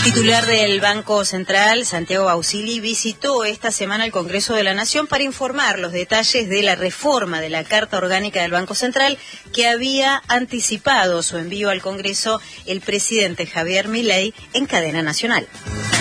titular del Banco Central, Santiago Bausili, visitó esta semana el Congreso de la Nación para informar los detalles de la reforma de la Carta Orgánica del Banco Central que había anticipado su envío al Congreso el presidente Javier Milei en cadena nacional.